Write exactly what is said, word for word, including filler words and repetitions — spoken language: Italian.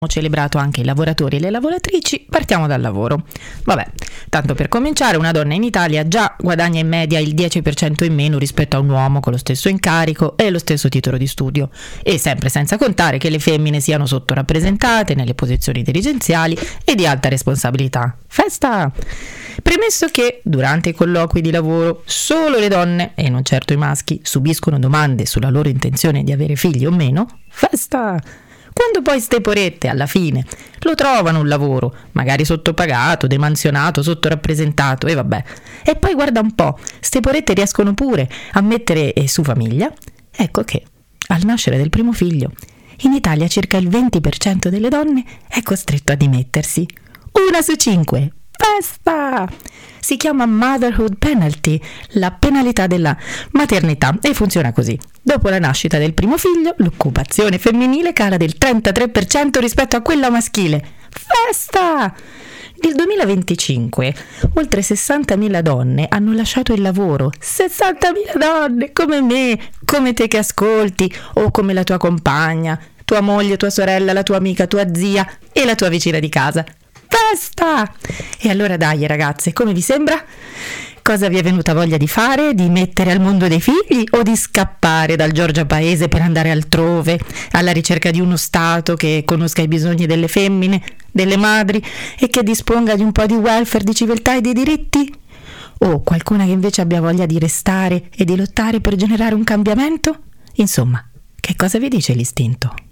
celebrato anche i lavoratori e le lavoratrici, partiamo dal lavoro. Vabbè, tanto per cominciare, una donna in Italia già guadagna in media il dieci per cento in meno rispetto a un uomo con lo stesso incarico e lo stesso titolo di studio, e sempre senza contare che le femmine siano sottorappresentate nelle posizioni dirigenziali e di alta responsabilità. Festa! Premesso che durante i colloqui di lavoro solo le donne, e non certo i maschi, subiscono domande sulla loro intenzione di avere figli o meno, festa! Quando poi ste porette alla fine lo trovano un lavoro, magari sottopagato, demansionato, sottorappresentato e vabbè, e poi guarda un po', ste porette riescono pure a mettere su famiglia, ecco che al nascere del primo figlio in Italia circa il venti per cento delle donne è costretto a dimettersi. Una su cinque! Festa! Si chiama Motherhood Penalty, la penalità della maternità, e funziona così. Dopo la nascita del primo figlio, l'occupazione femminile cala del trentatré per cento rispetto a quella maschile. Festa! Nel duemilaventicinque oltre sessantamila donne hanno lasciato il lavoro. sessantamila donne, come me, come te che ascolti, o come la tua compagna, tua moglie, tua sorella, la tua amica, tua zia e la tua vicina di casa. Festa! E allora dai ragazze, come vi sembra? Cosa vi è venuta voglia di fare? Di mettere al mondo dei figli o di scappare dal Giorgia Paese per andare altrove, alla ricerca di uno Stato che conosca i bisogni delle femmine, delle madri e che disponga di un po' di welfare, di civiltà e di diritti? O qualcuna che invece abbia voglia di restare e di lottare per generare un cambiamento? Insomma, che cosa vi dice l'istinto?